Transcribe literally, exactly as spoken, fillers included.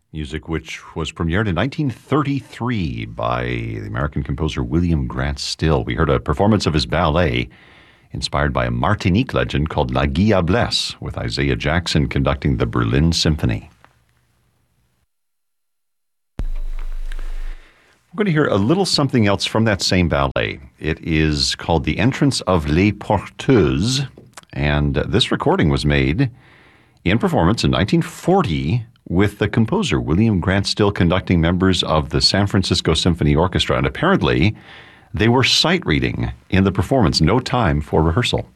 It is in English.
Music which was premiered in nineteen thirty-three by the American composer William Grant Still. We heard a performance of his ballet inspired by a Martinique legend called La Guillablesse, with Isaiah Jackson conducting the Berlin Symphony. We're going to hear a little something else from that same ballet. It is called The Entrance of Les Porteuses, and this recording was made in performance in nineteen forty with the composer William Grant Still conducting members of the San Francisco Symphony Orchestra, and apparently they were sight reading in the performance, no time for rehearsal.